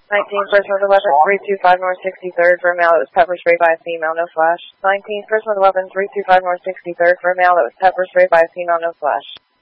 19, person with a weapon, 325 North 63rd for a male that was pepper sprayed by a female, no flash. 19, person with a weapon, 325 North 63rd for a male that was pepper sprayed by a female, no flash.